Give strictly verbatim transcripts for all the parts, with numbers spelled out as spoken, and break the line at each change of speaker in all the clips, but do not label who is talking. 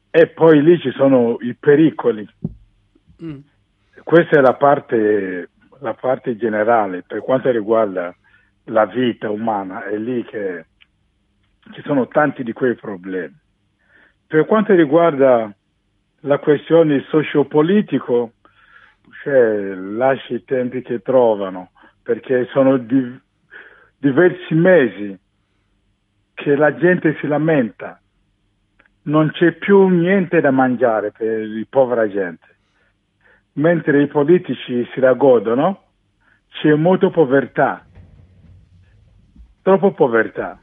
e poi lì ci sono i pericoli. Mm. Questa è la parte, la parte generale. Per quanto riguarda la vita umana, è lì che ci sono tanti di quei problemi. Per quanto riguarda la questione socio-politico, cioè, lascia i tempi che trovano, perché sono di, diversi mesi che la gente si lamenta, non c'è più niente da mangiare per la povera gente, mentre i politici si la godono, c'è molta povertà, troppo povertà.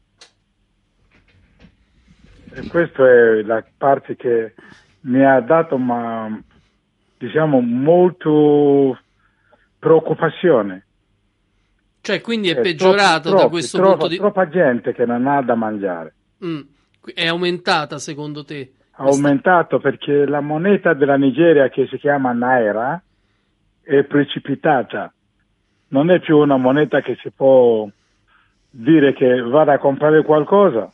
E questa è la parte che mi ha dato, ma diciamo, molto preoccupazione.
Cioè, quindi è, è peggiorato
troppi,
da questo
troppa,
punto di vista.
Troppa gente che non ha da mangiare.
Mm. È aumentata secondo te?
Ha questa... aumentato perché la moneta della Nigeria, che si chiama Naira, è precipitata. Non è più una moneta che si può dire che vada a comprare qualcosa.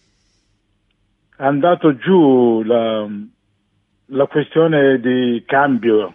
È andato giù la, la questione di cambio.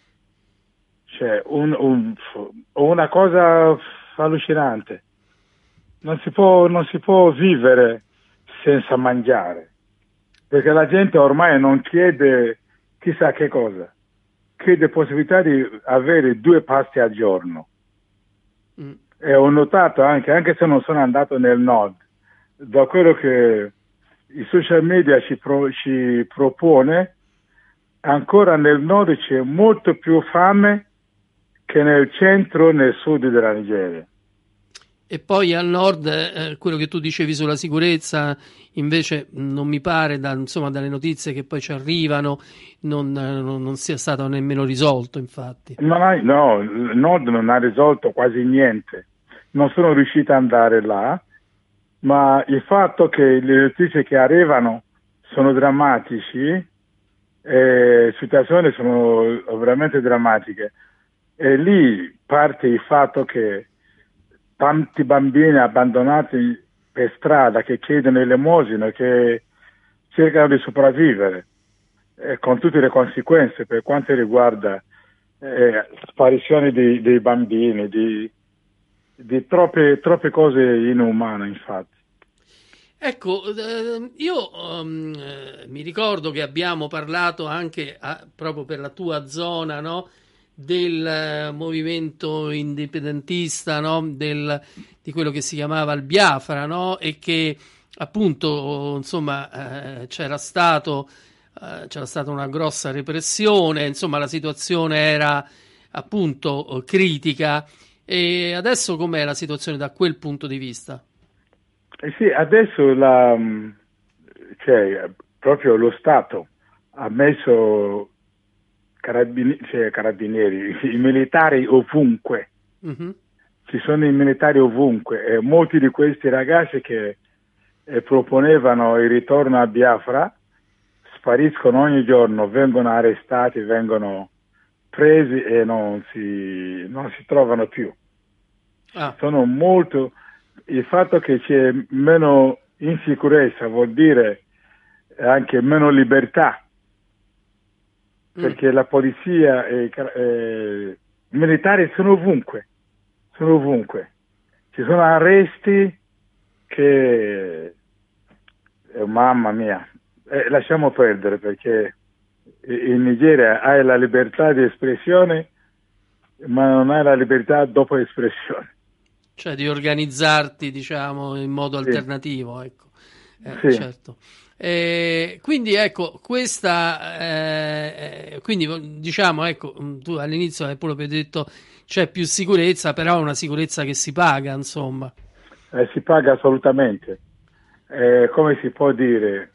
Cioè, un, un, una cosa allucinante. Non si può, non si può vivere senza mangiare, perché la gente ormai non chiede chissà che cosa, chiede possibilità di avere due pasti al giorno. Mm. E ho notato anche, anche se non sono andato nel nord, da quello che i social media ci, pro, ci propone, ancora nel nord c'è molto più fame che nel centro e nel sud della Nigeria.
E poi al nord, eh, quello che tu dicevi sulla sicurezza, invece non mi pare, da, insomma, dalle notizie che poi ci arrivano, non, non, non sia stato nemmeno risolto, infatti.
No, no, il nord non ha risolto quasi niente. Non sono riuscito ad andare là, ma il fatto che le notizie che arrivano sono drammatici, le situazioni sono veramente drammatiche. E lì parte il fatto che tanti bambini abbandonati per strada che chiedono elemosina, che cercano di sopravvivere, eh, con tutte le conseguenze per quanto riguarda eh, sparizioni di, dei bambini, di, di troppe, troppe cose inumane, infatti.
Ecco, eh, io um, eh, mi ricordo che abbiamo parlato anche a, proprio per la tua zona, no? Del movimento indipendentista, no? Del, di quello che si chiamava il Biafra, no? E che appunto insomma eh, c'era stato eh, c'era stata una grossa repressione, insomma la situazione era appunto critica. E adesso com'è la situazione da quel punto di vista?
Eh sì, adesso la, cioè, proprio lo Stato ha messo Carabini- cioè, carabinieri, i militari ovunque. Mm-hmm. Ci sono i militari ovunque e molti di questi ragazzi che eh, proponevano il ritorno a Biafra spariscono ogni giorno, vengono arrestati, vengono presi e non si, non si trovano più. Ah. Sono molto... Il fatto che c'è meno insicurezza vuol dire anche meno libertà. Perché mm. la polizia e i militari sono ovunque, sono ovunque. Ci sono arresti che, eh, mamma mia, eh, lasciamo perdere perché in Nigeria hai la libertà di espressione, ma non hai la libertà dopo espressione.
Cioè di organizzarti, diciamo, in modo sì. alternativo, ecco. Eh,
sì.
Certo. Eh, quindi ecco questa eh, quindi diciamo ecco tu all'inizio hai proprio detto c'è più sicurezza, però è una sicurezza che si paga, insomma.
Eh, si paga assolutamente, eh, come si può dire,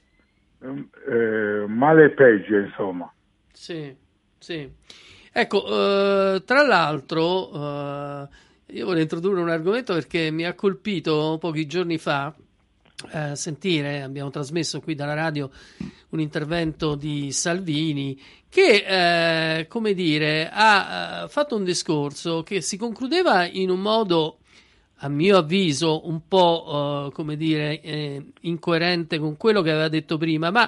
eh, male e peggio, insomma.
Sì, sì. Ecco, eh, tra l'altro eh, io voglio introdurre un argomento perché mi ha colpito pochi giorni fa Eh, sentire, abbiamo trasmesso qui dalla radio un intervento di Salvini che, eh, come dire, ha eh, fatto un discorso che si concludeva in un modo, a mio avviso, un po', eh, come dire, eh, incoerente con quello che aveva detto prima, ma